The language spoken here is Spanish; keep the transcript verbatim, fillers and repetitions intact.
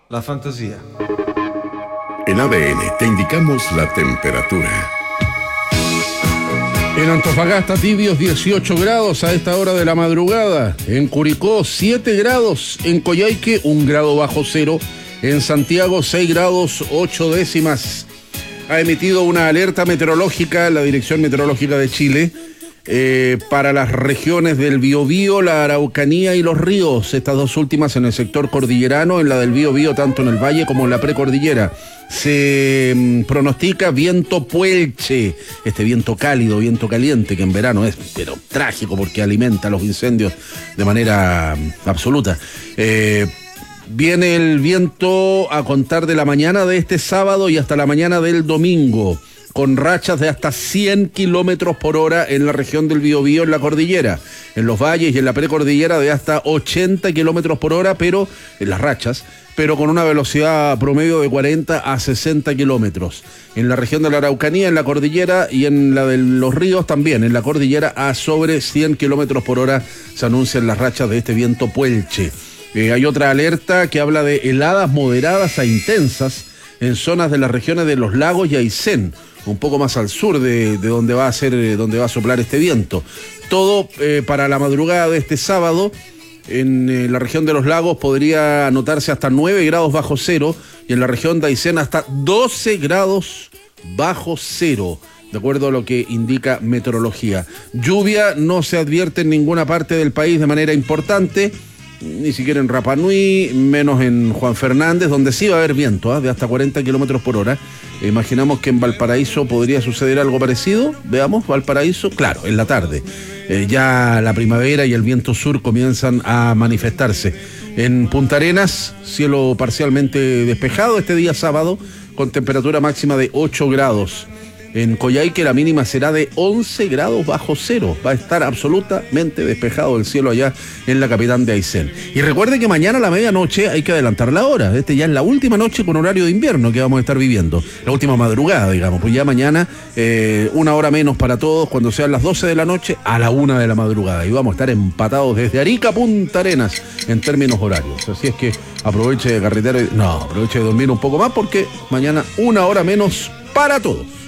la fantasía. En A D N te indicamos la temperatura. En Antofagasta, tibios dieciocho grados a esta hora de la madrugada. En Curicó, siete grados. En Coyhaique, un grado bajo cero. En Santiago, seis grados ocho décimas. Ha emitido una alerta meteorológica la Dirección Meteorológica de Chile eh, para las regiones del Biobío, la Araucanía y los ríos. Estas dos últimas en el sector cordillerano, en la del Biobío tanto en el valle como en la precordillera. Se mm, pronostica viento puelche, este viento cálido, viento caliente, que en verano es pero trágico porque alimenta los incendios de manera mm, absoluta. Eh, viene el viento a contar de la mañana de este sábado y hasta la mañana del domingo, con rachas de hasta cien kilómetros por hora en la región del Biobío, en la cordillera, en los valles y en la precordillera de hasta ochenta kilómetros por hora, pero en las rachas, pero con una velocidad promedio de cuarenta a sesenta kilómetros. En la región de la Araucanía, en la cordillera y en la de los ríos también, en la cordillera a sobre cien kilómetros por hora se anuncian las rachas de este viento puelche. Eh, hay otra alerta que habla de heladas moderadas a intensas en zonas de las regiones de los lagos y Aysén, un poco más al sur de, de donde va a ser, eh, donde va a soplar este viento. Todo eh, para la madrugada de este sábado. En eh, la región de los lagos podría anotarse hasta nueve grados bajo cero y en la región de Aysén hasta doce grados bajo cero, de acuerdo a lo que indica meteorología. Lluvia no se advierte en ninguna parte del país de manera importante, ni siquiera en Rapa Nui, menos en Juan Fernández, donde sí va a haber viento ¿eh? de hasta cuarenta kilómetros por hora. Eh, imaginamos que en Valparaíso podría suceder algo parecido. Veamos, Valparaíso, claro, en la tarde. Eh, ya la primavera y el viento sur comienzan a manifestarse. En Punta Arenas, cielo parcialmente despejado este día sábado, con temperatura máxima de ocho grados. En Coyhaique la mínima será de once grados bajo cero. Va a estar absolutamente despejado el cielo allá en la capital de Aysén. Y recuerde que mañana a la medianoche hay que adelantar la hora. Este ya es la última noche con horario de invierno que vamos a estar viviendo. La última madrugada, digamos. Pues ya mañana eh, una hora menos para todos cuando sean las doce de la noche a la una de la madrugada. Y vamos a estar empatados desde Arica a Punta Arenas en términos horarios. Así es que aproveche de carretera. Y... no, aproveche de dormir un poco más porque mañana una hora menos para todos.